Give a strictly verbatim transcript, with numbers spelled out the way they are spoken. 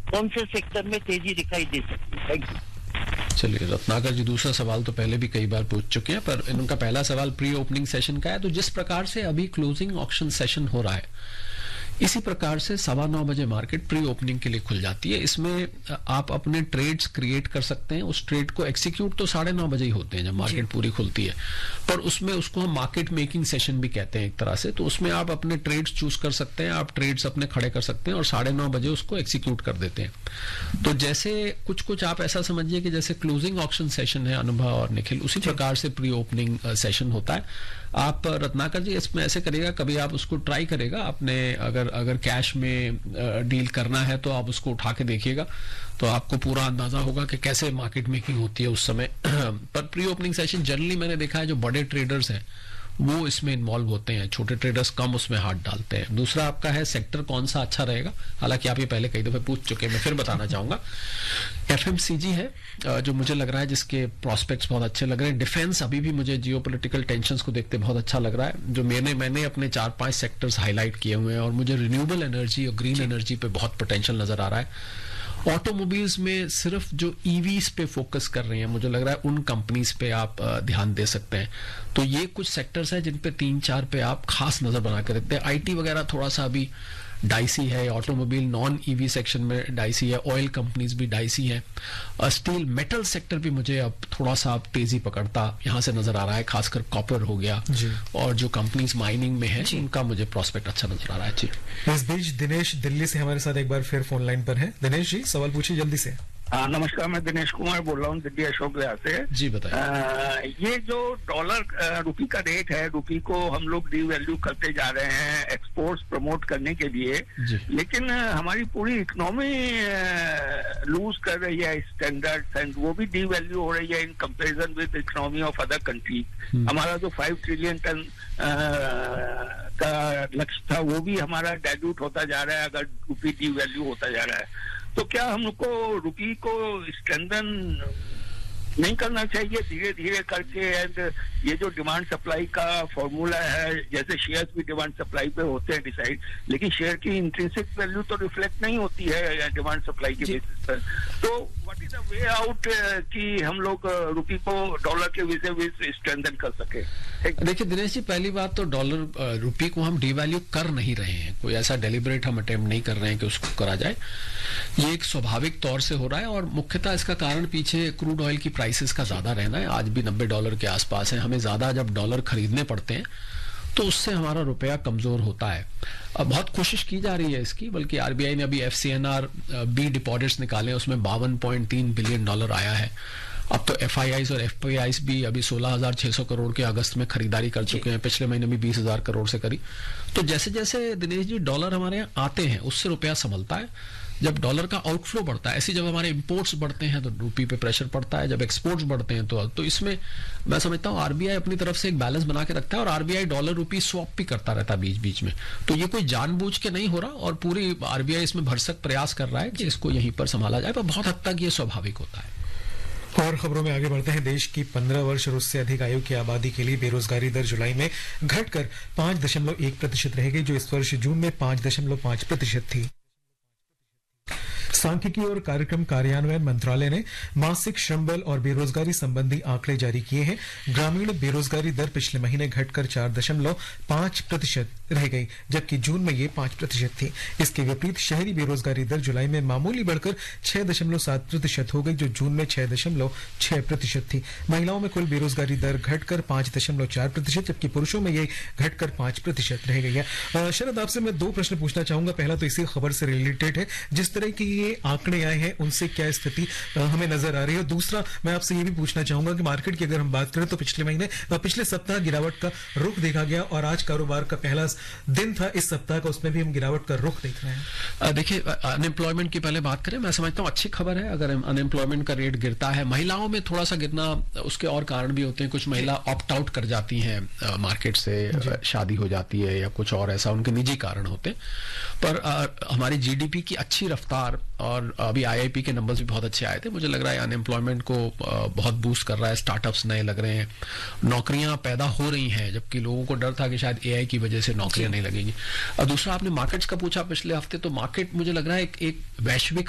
कौन से सेक्टर में तेजी दिखाई दे सकती है? Thank you. चलिए, रत्नाकर जी दूसरा सवाल तो पहले भी कई बार पूछ चुके हैं, पर इनका पहला सवाल प्री ओपनिंग सेशन का है। तो जिस प्रकार से अभी क्लोजिंग ऑक्शन सेशन हो रहा है, इसी प्रकार से सवा नौ बजे मार्केट प्री ओपनिंग के लिए खुल जाती है। इसमें आप अपने ट्रेड्स क्रिएट कर सकते हैं। उस ट्रेड को एग्जीक्यूट तो साढ़े नौ बजे ही होते हैं जब मार्केट पूरी खुलती है, पर उसमें उसको हम मार्केट मेकिंग सेशन भी कहते हैं एक तरह से। तो उसमें आप अपने ट्रेड्स चूज कर सकते हैं, आप ट्रेड्स अपने खड़े कर सकते हैं और साढ़े नौ बजे उसको एग्जीक्यूट कर देते हैं। तो जैसे कुछ कुछ आप ऐसा समझिए कि जैसे क्लोजिंग ऑक्शन सेशन है अनुभव और निखिल, उसी प्रकार से प्री ओपनिंग सेशन होता है। आप रत्नाकर जी इसमें ऐसे करिएगा, कभी आप उसको ट्राई करेगा अपने, अगर अगर कैश में डील करना है तो आप उसको उठा के देखिएगा, तो आपको पूरा अंदाजा होगा कि कैसे मार्केट मेकिंग होती है उस समय। पर प्री ओपनिंग सेशन जनरली मैंने देखा है जो बड़े ट्रेडर्स हैं वो इसमें इन्वॉल्व होते हैं, छोटे ट्रेडर्स कम उसमें हाथ डालते हैं। दूसरा आपका है सेक्टर कौन सा अच्छा रहेगा, हालांकि आप ये पहले कई दफे पूछ चुके हैं, मैं फिर बताना चाहूंगा। एफएमसीजी है जो मुझे लग रहा है जिसके प्रोस्पेक्ट्स बहुत अच्छे लग रहे हैं। डिफेंस अभी भी मुझे जियोपॉलिटिकल टेंशंस को देखते बहुत अच्छा लग रहा है। जो मैंने मैंने अपने चार पांच सेक्टर्स हाईलाइट किए हुए हैं और मुझे रिन्यूएबल एनर्जी और ग्रीन एनर्जी पे बहुत पोटेंशियल नजर आ रहा है। ऑटोमोबाइल्स में सिर्फ जो ईवीज पे फोकस कर रहे हैं, मुझे लग रहा है उन कंपनीज पे आप ध्यान दे सकते हैं। तो ये कुछ सेक्टर्स हैं जिन पे तीन चार पे आप खास नजर बना के रखते हैं। आईटी वगैरह थोड़ा सा अभी डाइसी है, ऑटोमोबाइल नॉन ईवी सेक्शन में डाइसी है, ऑयल कंपनीज भी डाइसी है, स्टील मेटल सेक्टर भी मुझे अब थोड़ा सा तेजी पकड़ता यहाँ से नजर आ रहा है, खासकर कॉपर हो गया और जो कंपनीज माइनिंग में है उनका मुझे प्रोस्पेक्ट अच्छा नजर आ रहा है। जी, इस बीच दिनेश दिल्ली से हमारे साथ एक बार फिर फोन लाइन पर है। दिनेश जी सवाल पूछिए जल्दी से। हाँ नमस्कार, मैं दिनेश कुमार बोल रहा हूँ दिल्ली अशोक विहार से। जी बताइए। ये जो डॉलर रुपी का रेट है, रुपी को हम लोग डीवैल्यू करते जा रहे हैं एक्सपोर्ट्स प्रमोट करने के लिए, लेकिन हमारी पूरी इकोनॉमी लूज कर रही है स्टैंडर्ड्स एंड वो भी डीवैल्यू हो रही है in comparison with economy of other country. हमारा जो फाइव ट्रिलियन टन का लक्ष्य था वो भी हमारा डाइल्यूट होता जा रहा है अगर रुपी डीवैल्यू होता जा रहा है। तो क्या हमको रुपी को स्ट्रेंथन नहीं करना चाहिए धीरे धीरे करके? एंड ये जो डिमांड सप्लाई का फॉर्मूला है, जैसे शेयर्स भी डिमांड सप्लाई पे होते हैं डिसाइड, लेकिन शेयर की इंट्रिंसिक वैल्यू तो रिफ्लेक्ट नहीं होती है डिमांड सप्लाई के बेसिस पर। तो what is the way out कि हम लोग रुपी को डॉलर के विजय विज स्ट्रेंथन कर सके? देखिए दिनेश जी, पहली बात तो डॉलर रुपी को हम डिवैल्यू कर नहीं रहे हैं, कोई ऐसा डेलिब्रेट हम अटेम्प्ट नहीं कर रहे हैं कि उसको करा जाए। ये एक स्वाभाविक तौर से हो रहा है और मुख्यतः इसका कारण पीछे क्रूड ऑयल की प्राइसेस का ज्यादा रहना है। आज भी नब्बे डॉलर के आसपास है। हमें ज्यादा जब डॉलर खरीदने पड़ते हैं तो उससे हमारा रुपया कमजोर होता है। अब बहुत कोशिश की जा रही है इसकी, बल्कि आरबीआई ने अभी एफसीएनआर बी डिपॉजिट्स निकाले, उसमें बावन पॉइंट तीन बिलियन डॉलर आया है। अब तो एफआईआईज और एफपीआईज भी अभी सोलह हजार छह सौ करोड़ के अगस्त में खरीदारी कर चुके हैं, पिछले महीने भी बीस हजार करोड़ से करी। तो जैसे जैसे दिनेश जी डॉलर हमारे यहाँ आते हैं उससे रुपया संभलता है। जब डॉलर का आउटफ्लो बढ़ता है, ऐसी जब हमारे इंपोर्ट्स बढ़ते हैं तो रुपी पे प्रेशर पड़ता है, जब एक्सपोर्ट्स बढ़ते हैं तो तो इसमें मैं समझता हूँ आरबीआई अपनी तरफ से एक बैलेंस बना के रखता है और आरबीआई डॉलर रुपी स्वैप भी करता रहता है बीच बीच में। तो ये कोई जानबूझ के नहीं हो रहा और पूरी आरबीआई इसमें भरसक प्रयास कर रहा है कि इसको यहीं पर संभाला जाए, पर बहुत हद तक ये स्वाभाविक होता है। और खबरों में आगे बढ़ते हैं। देश की पंद्रह वर्ष और उससे अधिक आयु की आबादी के लिए बेरोजगारी दर जुलाई में घटकर पांच दशमलव एक प्रतिशत रह गई, जो इस वर्ष जून में पांच दशमलव पांच प्रतिशत थी। सांख्यिकी और कार्यक्रम कार्यान्वयन मंत्रालय ने मासिक श्रम बल और बेरोजगारी संबंधी आंकड़े जारी किए हैं। ग्रामीण बेरोजगारी दर पिछले महीने घटकर चार दशमलव पांच प्रतिशत रह गई, जबकि जून में ये पांच प्रतिशत थी। इसके विपरीत शहरी बेरोजगारी दर जुलाई में मामूली बढ़कर छह दशमलव सात प्रतिशत हो गई, जो जून में छह दशमलव छह प्रतिशत थी। महिलाओं में कुल बेरोजगारी दर घटकर पांच दशमलव चार प्रतिशत, जबकि पुरुषों में ये घटकर पांच प्रतिशत रह गई है। शरद, आपसे मैं दो प्रश्न पूछना चाहूंगा। पहला तो इसी खबर से रिलेटेड है, जिस तरह की ये आंकड़े आए हैं उनसे क्या स्थिति हमें नजर आ रही है। दूसरा मैं आपसे ये भी पूछना चाहूंगा कि मार्केट की अगर हम बात करें तो पिछले महीने पिछले सप्ताह गिरावट का रुख देखा गया और आज कारोबार का पहला दिन था इस सप्ताह का, उसमें भी हम गिरावट का रुख देख रहे हैं। देखिए अनएम्प्लॉयमेंट की पहले बात करें, मैं समझता हूँ अच्छी खबर है अगर अनएम्प्लॉयमेंट का रेट गिरता है। महिलाओं में थोड़ा सा गिरना, उसके और कारण भी होते हैं। कुछ महिला ऑप्ट आउट कर जाती हैं मार्केट से, शादी हो जाती है या कुछ और ऐसा उनके निजी कारण होते हैं। पर हमारी जीडीपी की अच्छी रफ्तार और अभी आईआईपी के नंबर्स भी बहुत अच्छे आए थे। मुझे लग रहा है अनएम्प्लॉयमेंट को बहुत बूस्ट कर रहा है, स्टार्टअप्स नए लग रहे हैं, नौकरियां पैदा हो रही हैं, जबकि लोगों को डर था कि शायद एआई की वजह से नौकरियां नहीं लगेंगी। और दूसरा आपने मार्केट्स का पूछा पिछले हफ्ते, तो मार्केट मुझे लग रहा है एक, एक वैश्विक